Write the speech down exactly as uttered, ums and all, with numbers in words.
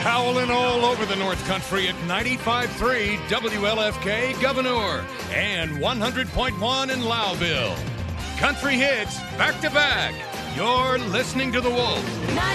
howling all over the North Country at ninety-five point three W L F K Governor and one hundred point one in Lowville. Country hits back to back. You're listening to The Wolf.